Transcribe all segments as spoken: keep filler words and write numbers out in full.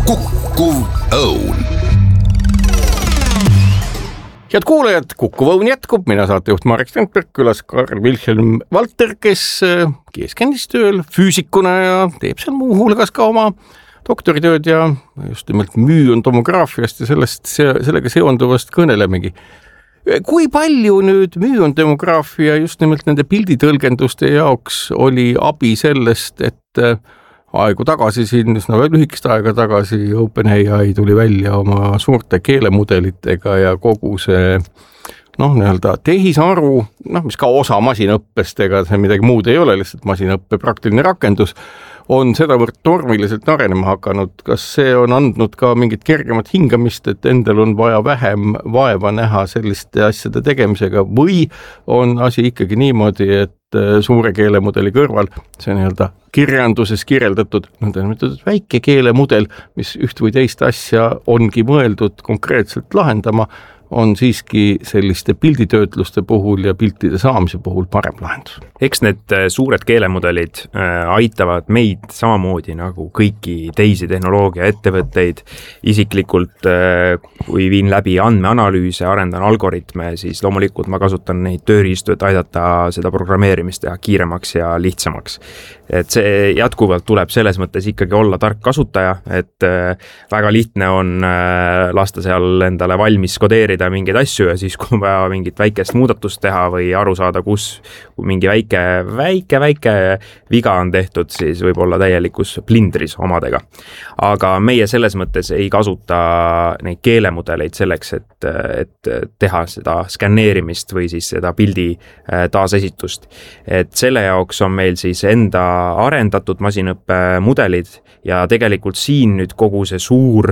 Kukkuv Õun. Head kuulajad, Kukkuv Õun jätkub, mina saatejuht Marek Strandberg, külas Karl Wilhelm Valter, kes keskendis tööl füüsikuna ja teeb seal muu hulgas ka oma doktoritööd ja just nimelt müontomograafiast ja sellest, sellega seonduvast kõnelemegi. Kui palju nüüd müontomograafia just nimelt nende pilditõlgenduste jaoks oli abi sellest, et aegu tagasi siin, no lühikest aega tagasi OpenAI tuli välja oma suurte keelemudelitega ja kogu see noh, nii-öelda tehisaru, noh, mis ka osa masinõppest, ega see midagi muud ei ole, lihtsalt masinõppe praktiline rakendus, on sedavõrd tormiliselt arenema hakanud. Kas see on andnud ka mingit kergemat hingamist, et endal on vaja vähem vaeva näha selliste asjade tegemisega või on asi ikkagi niimoodi, et suure keelemudeli kõrval see nii-öelda kirjanduses kirjeldatud nõndanimetatud väike keelemudel, mis üht või teist asja ongi mõeldud konkreetselt lahendama, on siiski selliste pilditöötluste puhul ja piltide saamise puhul parem lahendus. Eks need suured keelemudelid aitavad meid samamoodi nagu kõiki teisi tehnoloogia ettevõtteid. Isiklikult, kui viin läbi andmeanalüüse, arendan algoritme, siis loomulikult ma kasutan neid tööriistu, et aidata seda programmeerimist teha kiiremaks ja lihtsamaks. Et see jätkuvalt tuleb selles mõttes ikkagi olla tark kasutaja, et väga lihtne on lasta seal endale valmis kodeerida mingeid asju ja siis kui vaja mingit väikest muudatust teha või aru saada, kus mingi väike, väike, väike viga on tehtud, siis võib olla täielikus plindris omadega. Aga meie selles mõttes ei kasuta neid keelemudeleid selleks, et, et teha seda skanneerimist või siis seda pildi taasesitust. Et selle jaoks on meil siis enda arendatud masinõppe mudelid ja tegelikult siin nüüd kogu see suur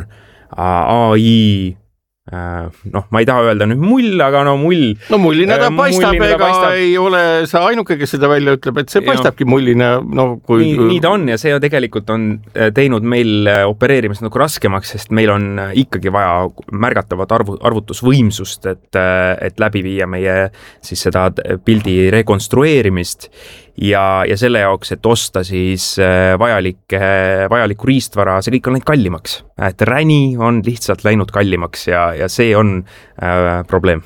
A I noh, ma ei taha öelda nüüd mull, aga no mull. No mullina ta paistab, ega paistab. Ei ole sa ainuke, kes seda välja ütleb, et see paistabki mullina. No, kui... nii, nii ta on ja see tegelikult on teinud meil opereerimist nagu raskemaks, sest meil on ikkagi vaja märgatavat arvu, arvutusvõimsust, et, et läbi viia meie siis seda pildi rekonstrueerimist ja, ja selle jaoks, et osta siis vajalik, vajaliku riistvara, see kõik on läinud kallimaks. Et räni on lihtsalt läinud kallimaks ja, ja see on äh, probleem.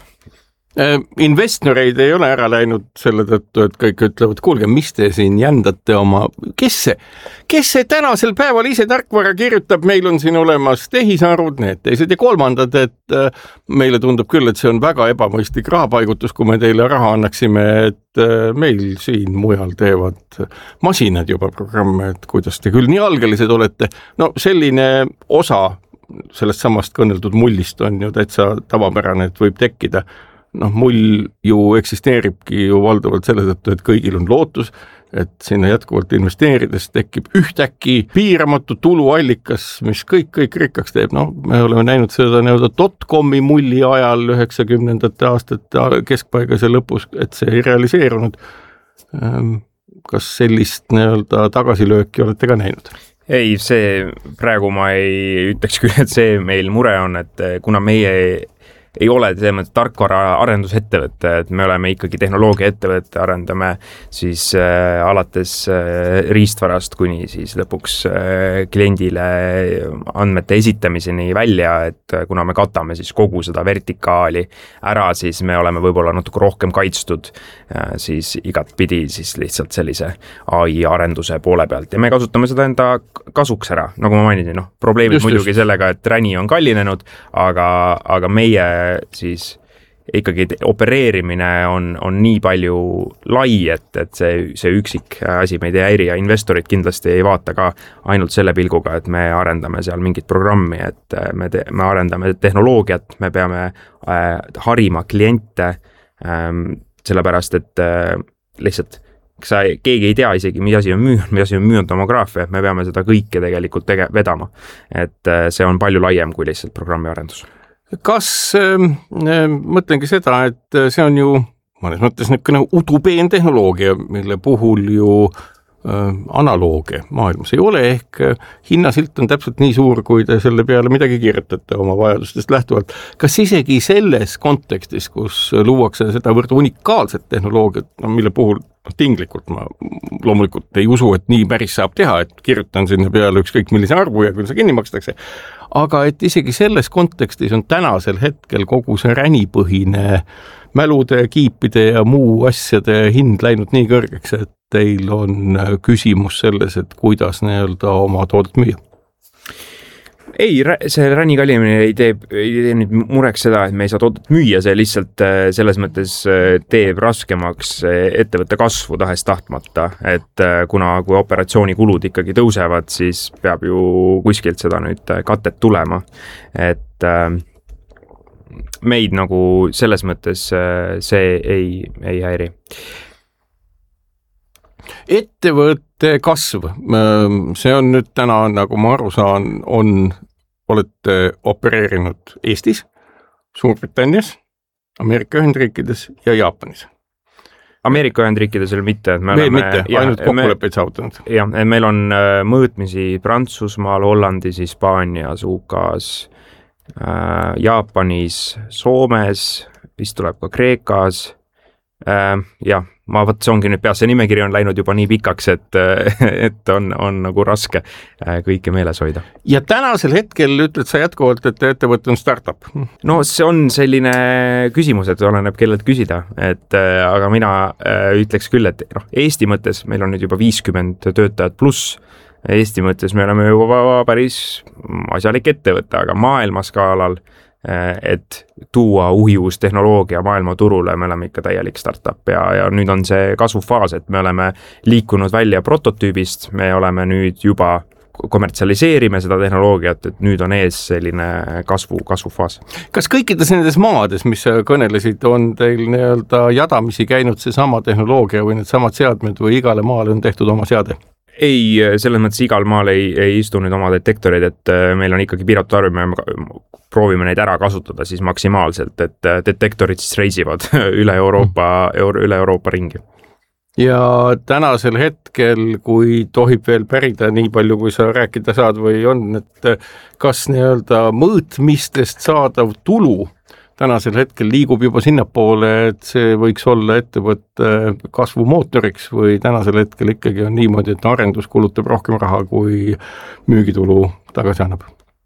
Investoreid ei ole ära läinud selle tõttu, et kõik ütlevad, kuulge, mis te siin jändate oma, kes see, kes see tänasel päeval ise tarkvara kirjutab, meil on siin olemas tehisarud, need teised ja kolmandad, et meile tundub küll, et see on väga ebamõistlik rahapaigutus, kui me teile raha annaksime, et meil siin mujal teevad masinad juba programme, et kuidas te küll nii algelised olete. No selline osa sellest samast kõneldud mullist on ju täitsa tavapärane, et võib tekkida. Noh, mull ju eksisteeribki ju valdavalt selle tõttu, et kõigil on lootus, et sinna jätkuvalt investeerides tekib ühtäkki piiramatu tuluallikas, mis kõik, kõik rikkaks teeb. No, me oleme näinud seda nii-öelda dotcomi mulli ajal üheksakümnendate aastate keskpaigas ja lõpus, et see ei realiseerunud. Kas sellist nii-öelda tagasilööki olete ka näinud? Ei, see praegu ma ei ütleks küll, et see meil mure on, et kuna meie ei ole teeme tarkvara arendusettevõtte, et me oleme ikkagi tehnoloogia ettevõtte, arendame siis äh, alates äh, riistvarast kuni siis lõpuks äh, kliendile andmete esitamiseni välja, et äh, kuna me katame siis kogu seda vertikaali ära, siis me oleme võib-olla natuke rohkem kaitstud äh, siis igat pidi siis lihtsalt sellise A I arenduse poole pealt ja me kasutame seda enda kasuks ära, nagu ma mainisin, noh, probleemid just, muidugi just. Sellega, et räni on kallinenud, aga, aga meie siis ikkagi opereerimine on, on nii palju lai, et, et see, see üksik asi meid ei häiri ja investorid kindlasti ei vaata ka ainult selle pilguga, et me arendame seal mingit programmi, et me, te, me arendame tehnoloogiat, me peame äh, harima kliente ähm, sellepärast, et äh, lihtsalt sa, keegi ei tea isegi, mis asi on müün, mis asi on müontomograafia, me peame seda kõike tegelikult tege, vedama. Et äh, see on palju laiem kui lihtsalt programmiarendus. Kas äh, mõtlengi seda, et see on ju mõnes mõttes niisugune utopeen tehnoloogia, mille puhul ju analooge maailmas ei ole, ehk hinnasilt on täpselt nii suur, kui te selle peale midagi kirjutate oma vajadustest lähtuvalt. Kas isegi selles kontekstis, kus luuakse sedavõrd unikaalset tehnoloogiat, no mille puhul tinglikult ma loomulikult ei usu, et nii päris saab teha, et kirjutan sinna peale ükskõik millise arvu ja küll see kinni makstakse, aga et isegi selles kontekstis on tänasel hetkel kogu see ränipõhine mälude, kiipide ja muu asjade hind läinud nii kõrgeks, et teil on küsimus selles, et kuidas nii-öelda oma toodet müüa? Ei, see ränni kallimine ei tee, ei tee nüüd mureks seda, et me ei saa toodet müüa, see lihtsalt selles mõttes teeb raskemaks ettevõtte kasvu tahes tahtmata, et kuna kui operatsioonikulud ikkagi tõusevad, siis peab ju kuskilt seda nüüd katet tulema, et meid nagu selles mõttes see ei, ei häiri. Ettevõtte kasv, see on nüüd täna, nagu ma aru saan, on, olete opereerinud Eestis, Suurbritannias, Ameerika Ühendriikides ja Jaapanis. Ameerika Ühendriikides veel mitte. Et me veel oleme, mitte, ja, ainult kokkuleppeid saavutanud. Jah, meil on mõõtmisi Prantsusmaal, Hollandis, Hispaanias, U K-s, Jaapanis, Soomes, vist tuleb ka Kreekas. Jah, ma võt, see ongi nüüd peas, see nimekiri on läinud juba nii pikaks, et, et on, on nagu raske kõike meeles hoida. Ja tänasel hetkel ütled sa jätkuvalt, et ettevõte on startup? No see on selline küsimus, et oleneb kellelt küsida, et aga mina ütleks küll, et noh, Eesti mõttes meil on nüüd juba viiskümmend töötajat pluss, Eesti mõttes me oleme juba päris asjalik ettevõte, aga maailma skaalal, et tuua uhivus tehnoloogia maailma turule, me oleme ikka täielik startup ja, ja nüüd on see kasvufaas, et me oleme liikunud välja prototüübist, me oleme nüüd juba kommertsialiseerime seda tehnoloogiat, et nüüd on ees selline kasvu, kasvufaas. Kas kõikides nendes maades, mis sa kõnelesid, on teil nii-öelda jadamisi käinud see sama tehnoloogia või need samad seadmed või igale maale on tehtud oma seade? Ei, selles mõttes igal maal ei, ei istu nüüd oma detektorid, et meil on ikkagi piiratud arv, me proovime neid ära kasutada siis maksimaalselt, et detektorid siis reisivad üle Euroopa, üle Euroopa ringi. Ja tänasel hetkel, kui tohib veel pärida nii palju, kui sa rääkida saad või on, et kas nii-öelda mõõtmistest saadav tulu tänasel hetkel liigub juba sinnapoole, et see võiks olla ettevõtte kasvumootoriks või tänasel hetkel ikkagi on niimoodi, et arendus kulutab rohkem raha, kui müügitulu tagasi annab?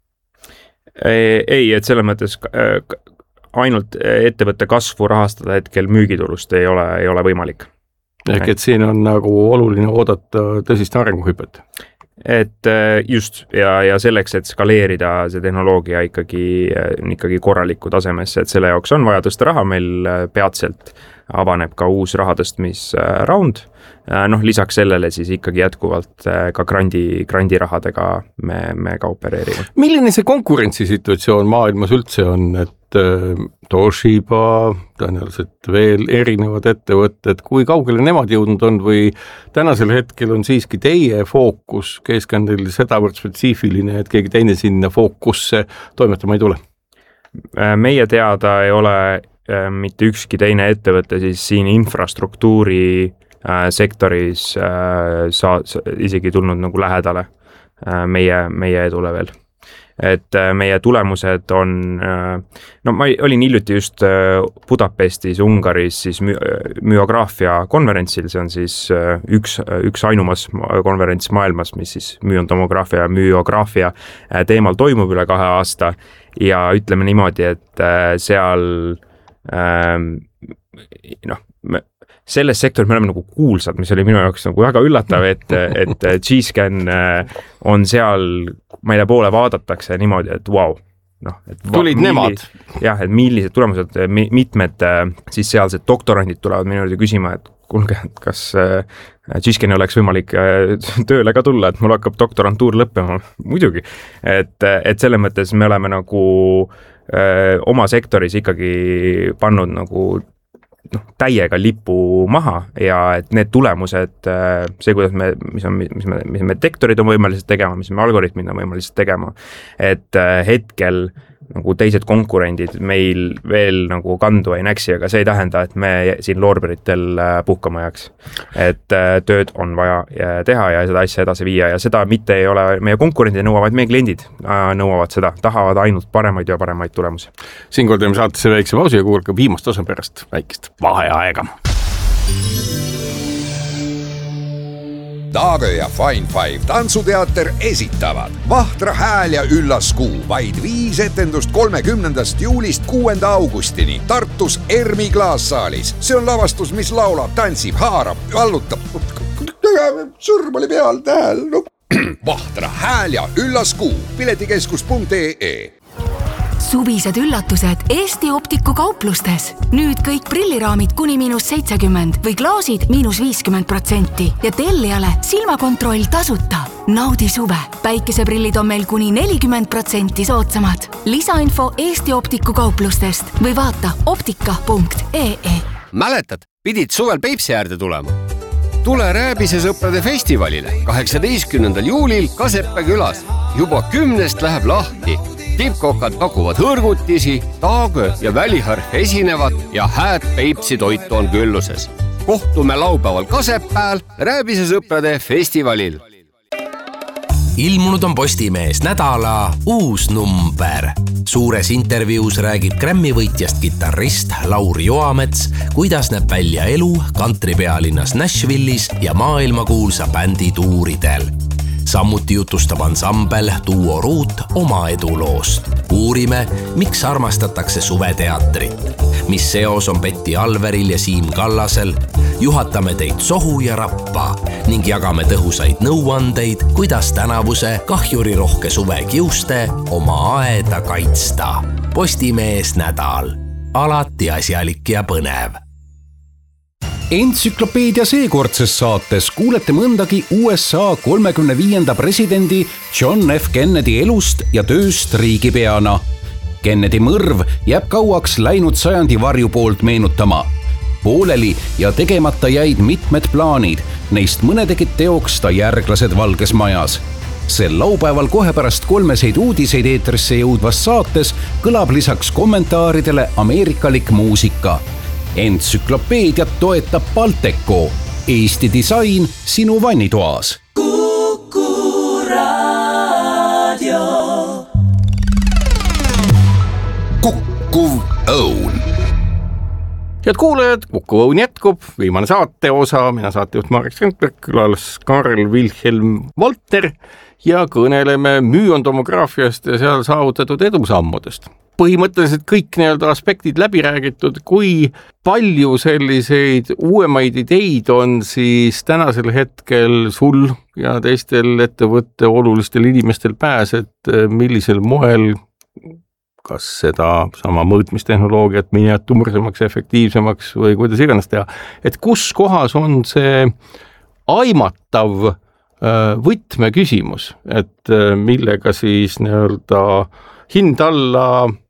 Ei, et selles mõttes ainult ettevõtte kasvu rahastada hetkel müügitulust ei ole, ei ole võimalik. Ehk et siin on nagu oluline oodata tõsist arenguhüpet? Et just ja, ja selleks, et skaleerida see tehnoloogia ikkagi, ikkagi korraliku tasemesse, et selle jaoks on vaja tõsta raha, meil peatselt avaneb ka uus rahatõstmisraund. Noh, lisaks sellele siis ikkagi jätkuvalt ka grandi, grandirahadega me, me ka opereerime. Milline see konkurentsisituatsioon maailmas üldse on, et Toshiba, tõenäoliselt veel erinevad ettevõtted, kui kaugele nemad jõudnud on või tänasel hetkel on siiski teie fookus keskendil sedavõrd spetsiifiline, et keegi teine sinna fookusse toimetama ei tule? Meie teada ei ole mitte ükski teine ettevõte siis siin infrastruktuuri sektoris saa, isegi tulnud nagu lähedale meie, meie edule veel. Et meie tulemused on, no ma olin hiljuti just Budapestis, Ungaris siis myograafia konverentsil, see on siis üks, üks ainumas konverents maailmas, mis siis myotomograafia ja myograafia teemal toimub üle kahe aasta ja ütleme niimoodi, et seal noh, selles sektoris me oleme nagu kuulsad, mis oli minu jaoks nagu väga üllatav, et, et G-Scan on seal, meile poole vaadatakse niimoodi, et vau. Wow, no, et tulid milli, nemad. Jah, et millised tulemused, mitmed siis sealsed doktorandid tulevad minu juurde küsima, et kuulge, kas G-Scani oleks võimalik tööle ka tulla, et mul hakkab doktorantuur lõppema. Muidugi, et, et selle mõttes me oleme nagu öö, oma sektoris ikkagi pannud nagu noh, täiega lipu maha ja et need tulemused, see, kuidas me, mis on, mis me, mis me detektorid on võimelised tegema, mis me algoritmid on võimelised tegema, et hetkel nagu teised konkurendid meil veel nagu kandu ei näksi, aga see ei tähenda, et me siin loorberitel puhkama jääks. Et tööd on vaja teha ja seda asja edasi viia ja seda mitte ei ole meie konkurendid nõuavad, meie kliendid nõuavad seda, tahavad ainult paremaid ja paremaid tulemusi. Siinkohal teeme saatesse väikse pausi ja kuulge viimast osa pärast väikest vaheaega. Taagö ja Fine Five tantsuteater esitavad Vahtra hääl ja üllas kuu vaid viis etendust kolmekümnendast juulist kuuenda augustini Tartus Ermi klaassaalis. See on lavastus, mis laulab, tantsib, haarab, vallutab. Sõrm oli peal tähel. No. Vahtra hääl ja üllas kuu. piletikeskus punkt ee. Suvised üllatused Eesti Optiku kauplustes. Nüüd kõik prilliraamid kuni miinus seitsekümmend või klaasid miinus viiskümmend protsenti ja tellijale silmakontroll tasuta. Naudi suve. Päikeseprillid on meil kuni nelikümmend protsenti soodsamad. Lisainfo Eesti Optiku kauplustest või vaata optika punkt ee. Mäletad, pidid suvel Peipsi äärde tulema? Tule Rääbise sõprade festivalile kaheksateistkümnendal juulil Kasepää külas. Juba kümnest läheb lahti. Tippkokad pakuvad hõrgutisi, taagö ja väliharf esinevad ja hääd Peipsi toitu on külluses. Kohtume laupäeval Kasepääl Rääbise sõprade festivalil. Ilmunud on Postimees nädala uus number. Suures intervjuus räägib Grammy võitjast kitarrist Lauri Joamets, kuidas näeb välja elu kantripealinnas Nashvillis ja maailmakuulsa bändi tuuridel. Samuti jutustab ansambel Duo Ruut oma eduloost. Uurime, miks armastatakse suveteatrit, mis seos on Betty Alveril ja Siim Kallasel, juhatame teid sohu ja rappa ning jagame tõhusaid nõuandeid, kuidas tänavuse kahjurirohke suve kiuste oma aeda kaitsta. Postimees nädal. Alati asjalik ja põnev. Entsüklopeedia seekordses saates kuulete mõndagi U S A kolmekümne viienda presidendi John F. Kennedy elust ja tööst riigipeana. Kennedy mõrv jääb kauaks läinud sajandi varju poolt meenutama. Pooleli ja tegemata jäid mitmed plaanid, neist mõne tegid teoks ta järglased Valges Majas. Sel laupäeval kohe pärast kolmeseid uudiseid eetrisse jõudvas saates kõlab lisaks kommentaaridele ameerikalik muusika. Entsüklopeediat toetab Balteco. Eesti disain sinu vannitoas. Kuku Raadio. Kukkuv Õun. Head kuulajad, Kukkuv Õun jätkub. Viimane saate osa. Mina saatejuht Marek Strandberg, külas Karl Wilhelm Valter ja kõneleme müondomograafiast ja seal saavutatud edusammudest. Põhimõtteliselt kõik nii-öelda aspektid läbi räägitud, kui palju selliseid uuemaid ideid on siis tänasel hetkel sul ja teistel ettevõtte olulistel inimestel pääs, et millisel moel, kas seda sama mõõtmistehnoloogiat miniatuursemaks, efektiivsemaks või kuidas iganes teha, et kus kohas on see aimatav võtme küsimus, et millega siis nii-öelda hind alla,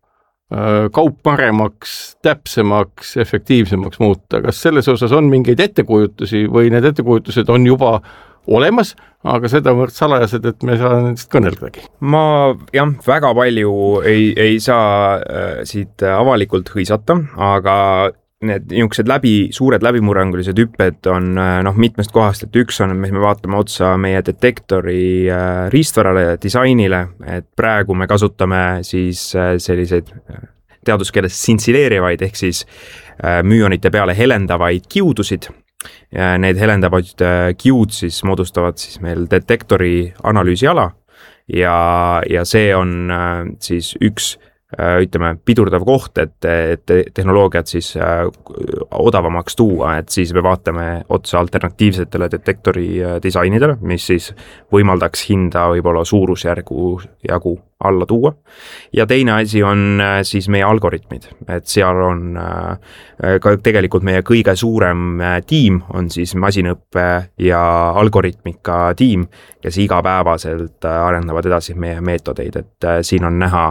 kaup paremaks, täpsemaks, efektiivsemaks muuta. Kas selles osas on mingeid ettekujutusi või need ettekujutused on juba olemas, aga seda võrd salajased, et me ei saa nendest kõneldagi? Ma jah, väga palju ei, ei saa äh, siit avalikult hõisata, aga need niisugused läbi, suured läbimurrangulised hüpped on noh, mitmest kohast, et üks on, mis me vaatame otsa meie detektori riistvarale ja disainile, et praegu me kasutame siis selliseid teaduskeeles sintsileerivaid ehk siis müonite peale helendavaid kiudusid. Ja need helendavad kiud siis moodustavad siis meil detektori analüüsiala ja, ja see on siis üks ütleme, pidurdav koht, et, et tehnoloogiat siis äh, odavamaks tuua, et siis me vaatame otsa alternatiivsetele detektori äh, disainidele, mis siis võimaldaks hinda võib-olla suurusjärgu jagu alla tuua. Ja teine asi on äh, siis meie algoritmid, et seal on äh, ka tegelikult meie kõige suurem äh, tiim on siis masinõppe ja algoritmika tiim, kes igapäevaselt äh, arendavad edasi meie meetodeid, et äh, siin on näha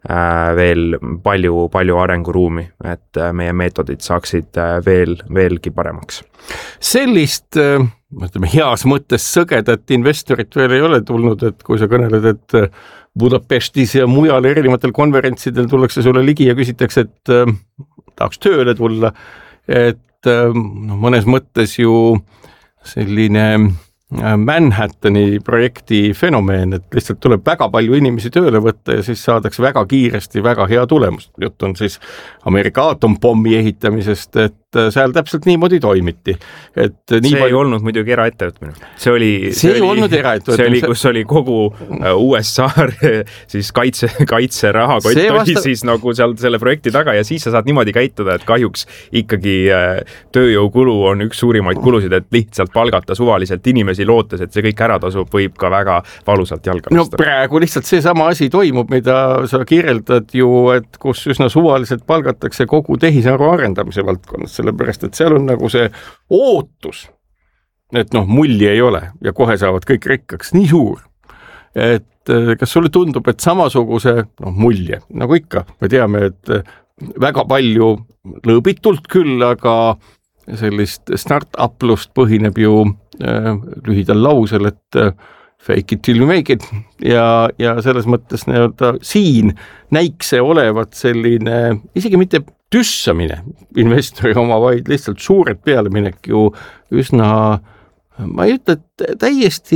veel palju, palju arenguruumi, et meie meetodid saaksid veel, veelgi paremaks. Sellist, ütleme, heas mõttes sõgedat investorit veel ei ole tulnud, et kui sa kõneled, et Budapestis ja mujal erinevatel konverentsidel tullakse sulle ligi ja küsitakse, et äh, tahaks tööle tulla, et äh, no, mõnes mõttes ju selline Manhattani projekti fenomeen, et lihtsalt tuleb väga palju inimesi tööle võtta ja siis saadakse väga kiiresti väga hea tulemus. Jutt on siis Ameerika aatompomi ehitamisest, et seal täpselt niimoodi toimiti. Et nii see palju... ei olnud muidugi eraettevõtmine. See oli, see, see ei oli, olnud eraettevõtmine. See oli, kus oli kogu U S A siis kaitse, kaitse rahakott oli vasta... siis nagu seal selle projekti taga ja siis sa saad niimoodi käituda, et kahjuks ikkagi tööjõukulu on üks suurimaid kulusid, et lihtsalt palgata suvaliselt inimesi lootes, et see kõik ära tasub, võib ka väga valusalt jalga lasta. No praegu lihtsalt see sama asi toimub, mida sa kirjeldad ju, et kus üsna suvaliselt palgatakse kogu tehisaru arendamise valdkonnas, sellepärast, et seal on nagu see ootus, et noh, mulli ei ole ja kohe saavad kõik rikkaks, nii suur. Et kas sulle tundub, et samasuguse noh, mulje, nagu ikka, me teame, et väga palju lõõbitult küll, aga sellist start-up-lust põhineb ju äh, lühidal lausel, et äh, fake it till you make it ja, ja selles mõttes nii-öelda siin näikse olevat selline isegi mitte tüssamine investori oma, vaid lihtsalt suured pealeminek ju üsna, ma ei ütle, et täiesti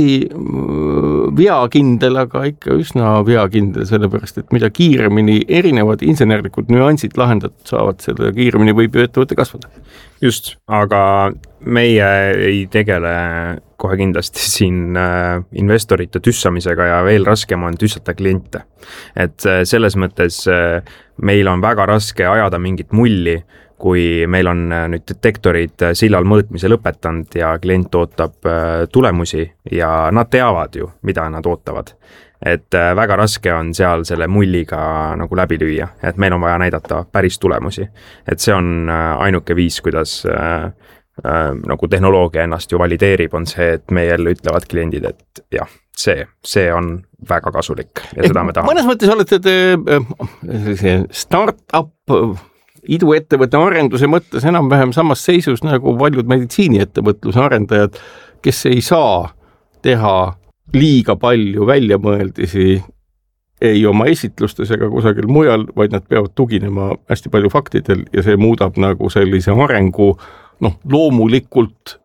veakindel, aga ikka üsna veakindel, sellepärast, et mida kiiremini erinevad insenerlikud nüansid lahendatud saavad, selle kiiremini võib ju ettevõtte kasvada. Just, aga meie ei tegele kohe kindlasti siin investorite tüssamisega ja veel raskem on tüssata kliente. Et selles mõttes meil on väga raske ajada mingit mulli, kui meil on nüüd detektorid sillal mõõtmise lõpetanud ja klient ootab tulemusi ja nad teavad ju, mida nad ootavad. Et väga raske on seal selle mulliga nagu läbi lüüa, et meil on vaja näidata päris tulemusi. Et see on ainuke viis, kuidas äh, äh, nagu tehnoloogia ennast ju valideerib, on see, et meil ütlevad kliendid, et jah, see, see on väga kasulik ja seda me tahame. Mõnes mõttes olete te äh, start-up iduettevõtte arenduse mõttes enam-vähem samas seisus nagu paljud meditsiiniettevõtluse arendajad, kes ei saa teha liiga palju väljamõeldisi ei oma esitlustes ega kusagil mujal, vaid nad peavad tuginema hästi palju faktidel ja see muudab nagu sellise arengu noh, loomulikult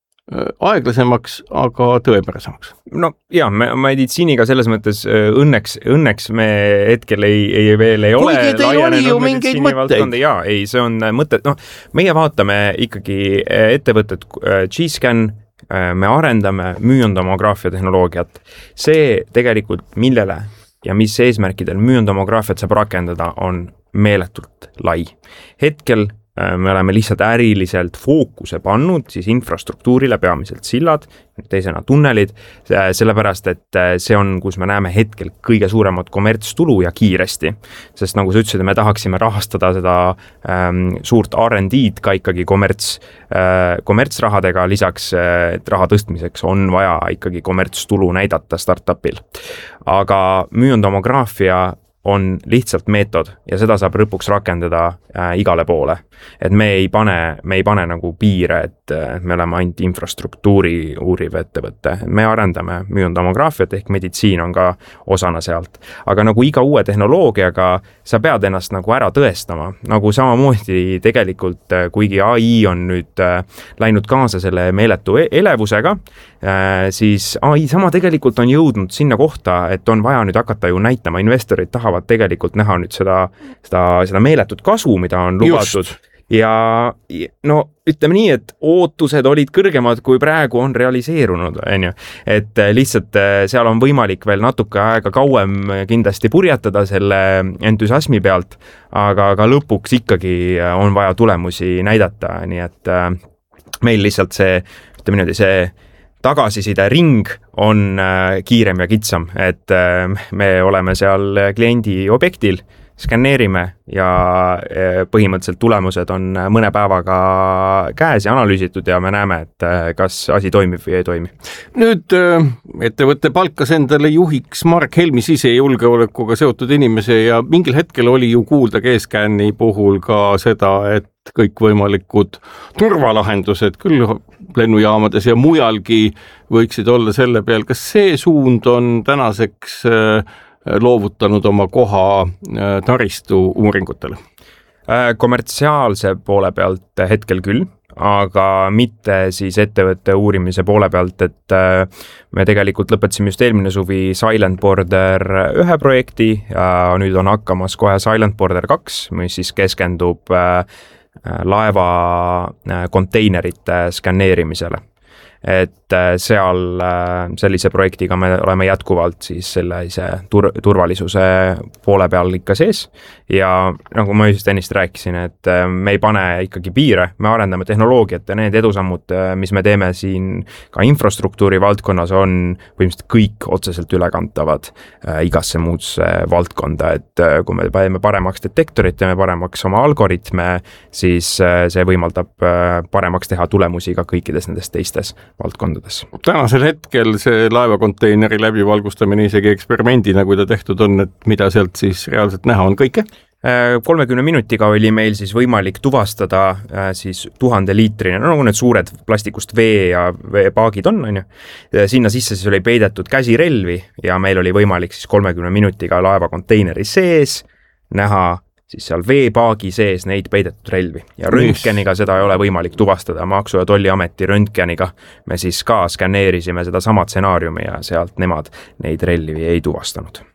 aeglasemaks, aga tõepärasemaks. No jah, me meditsiiniga selles mõttes õnneks, õnneks me hetkel ei, ei veel ei ole laienenud meditsiini valdkonda. Jaa, ei, see on mõte, noh, meie vaatame ikkagi ettevõtet G-Scan, me arendame müüontomograafia tehnoloogiat. See tegelikult millele ja mis eesmärkidel müüontomograafiat saab rakendada on meeletult lai. Hetkel me oleme lihtsalt äriliselt fookuse pannud siis infrastruktuurile, peamiselt sillad, teisena tunnelid, sellepärast, et see on, kus me näeme hetkel kõige suuremat kommertstulu ja kiiresti. Sest nagu sa ütlesid, me tahaksime rahastada seda ähm, suurt R and D'd ka ikkagi kommerts, äh, kommertsrahadega, lisaks äh, raha tõstmiseks on vaja ikkagi kommertstulu näidata startupil. Aga müüontomograafia on lihtsalt meetod ja seda saab lõpuks rakendada äh, igale poole. Et me ei pane, me ei pane nagu piire, et äh, me oleme ainult infrastruktuuri uuriv ettevõtte. Me arendame müüontomograafiat ehk meditsiin on ka osana sealt. Aga nagu iga uue tehnoloogiaga sa pead ennast nagu ära tõestama. Nagu samamoodi tegelikult, äh, kuigi A I on nüüd äh, läinud kaasa selle meeletu elevusega, äh, siis A I sama tegelikult on jõudnud sinna kohta, et on vaja nüüd hakata ju näitama, investorid tahavad tegelikult näha nüüd seda, seda, seda meeletut kasu, mida on lubatud. Just. Ja no ütleme nii, et ootused olid kõrgemad, kui praegu on realiseerunud. On ju. Et lihtsalt seal on võimalik veel natuke aega kauem kindlasti purjetada selle entusiasmi pealt, aga ka lõpuks ikkagi on vaja tulemusi näidata. Nii et meil lihtsalt see, ütleme niimoodi, see tagasiside ring on kiirem ja kitsam, et me oleme seal kliendi objektil, skanneerime ja põhimõtteliselt tulemused on mõne päevaga käes ja analüüsitud ja me näeme, et kas asi toimib või ei toimi. Nüüd ettevõtte palkas endale juhiks Mark Helmi sisejulgeolekuga seotud inimese ja mingil hetkel oli ju kuulda G-Scani puhul ka seda, et kõikvõimalikud turvalahendused küll lennujaamades ja mujalgi võiksid olla selle peal. Kas see suund on tänaseks loovutanud oma koha taristu uuringutele? Kommertsiaalse poole pealt hetkel küll, aga mitte siis ettevõtte uurimise poole pealt, et me tegelikult lõpetasime just eelmine suvi Silent Border ühe projekti ja nüüd on hakkamas kohe Silent Border kaks, mis siis keskendub laeva konteinerite skanneerimisele. Et seal sellise projektiga me oleme jätkuvalt siis sellise tur- turvalisuse poole peal ikka sees ja nagu ma just ennist rääkisin, et me ei pane ikkagi piire, me arendame tehnoloogiat ja need edusammud, mis me teeme siin ka infrastruktuuri valdkonnas on põhimõtteliselt kõik otseselt ülekantavad igasse muusse valdkonda, et kui me paneme paremaks detektorit, teeme paremaks oma algoritme, siis see võimaldab paremaks teha tulemusi ka kõikides nendest teistes valdkondades. Tänasel hetkel see laevakonteineri läbivalgustamine isegi eksperimendina, kui ta tehtud on, et mida sealt siis reaalselt näha on kõike? kolmekümne minutiga oli meil siis võimalik tuvastada siis tuhande liitrine, no nagu need suured plastikust vee ja veepaagid on, on ju. Sinna sisse siis oli peidetud käsirelvi ja meil oli võimalik siis kolmekümne minutiga laevakonteineri sees näha siis seal veepaagi sees neid peidetud relvi. Ja röntgeniga seda ei ole võimalik tuvastada. Maksu- ja Tolliameti röntgeniga me siis ka skanneerisime seda sama stsenaariumi ja sealt nemad neid relvi ei tuvastanud.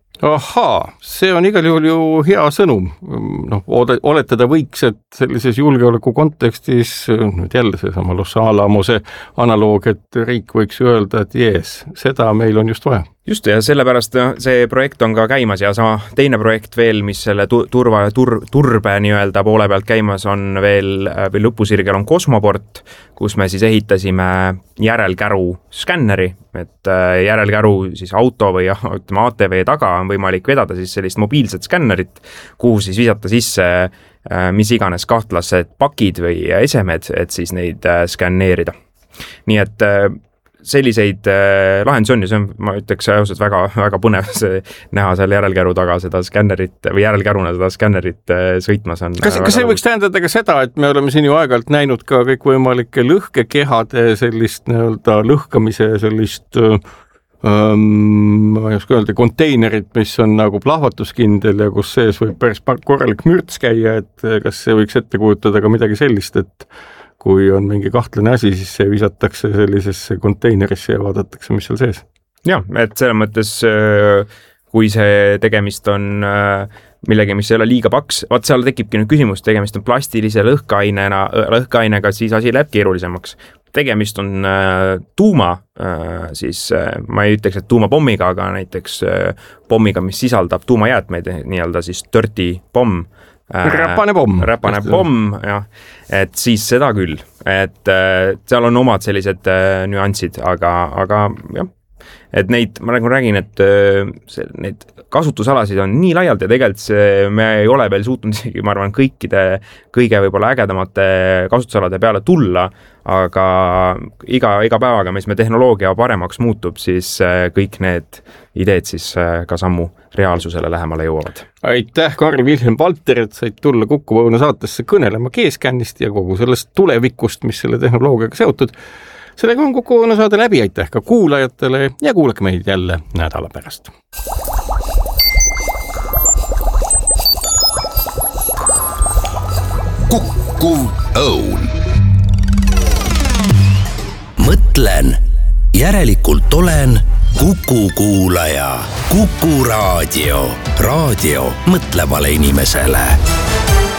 Ahaa, see on igal juhul ju hea sõnum. No, oletada võiks, et sellises julgeoleku kontekstis, nüüd jälle see sama Los Alamose analoog, et riik võiks öelda, et jees, seda meil on just vaja. Just ja sellepärast see projekt on ka käimas ja sama teine projekt veel, mis selle turva, tur, turbe nii-öelda poole pealt käimas on veel, veel lõpusirgel on Kosmoport, kus me siis ehitasime järelkäru skänneri, et järelkäru siis auto või ütleme, A T V taga on võimalik vedada siis sellist mobiilset skännerit, kuhu siis visata sisse mis iganes kahtlased pakid või esemed, et siis neid skänneerida. Nii et selliseid äh, lahendusi on ja see on, ma ütleks, ausalt väga, väga põnev see, näha seal järelkäru taga seda skännerit või järelkäruna seda skännerit äh, sõitmas on. Kas, kas see võiks tähendada ka seda, et me oleme siin ju aeg-ajalt näinud ka kõikvõimalike lõhkekehade sellist nii-öelda lõhkamise sellist ähm, ma ei oska öelda, konteinerit, mis on nagu plahvatuskindel ja kus sees võib päris korralik mürts käia, et kas see võiks ette kujutada ka midagi sellist, et kui on mingi kahtlane asi, siis see visatakse sellisesse konteinerisse ja vaadatakse, mis seal sees. Jah, et selles mõttes, kui see tegemist on millegi, mis ei ole liiga paks, vaat seal tekibki nüüd küsimus, tegemist on plastilise lõhkainena, lõhkainega, siis asi läheb keerulisemaks. Tegemist on tuuma, siis ma ei ütleks, et tuumapommiga, aga näiteks pommiga, mis sisaldab tuumajäätmeid, nii-öelda siis dirty pomm, Räpane pomm. Räpane pomm, jah. Et siis seda küll. Et seal on omad sellised nüansid, aga, aga jah. Et neid, ma nagu räägin, et see, neid kasutusalasid on nii laialt ja tegelikult see, me ei ole veel suutnud isegi, ma arvan, kõikide kõige võib-olla ägedamate kasutusalade peale tulla, aga iga, iga päevaga, mis me tehnoloogia paremaks muutub, siis kõik need ideed siis ka sammu reaalsusele lähemale jõuavad. Aitäh, Karl-Wilhelm Valter, et said tulla Kuku Õuna saatesse kõnelema G-skännist ja kogu sellest tulevikust, mis selle tehnoloogiaga seotud. Sellega on Kuku Õuna saade läbi, aitäh ka kuulajatele ja kuulake meid jälle nädala pärast. Kuku Õun. Mõtlen, järelikult olen Kuku kuulaja. Kuku raadio. Raadio mõtlevale inimesele.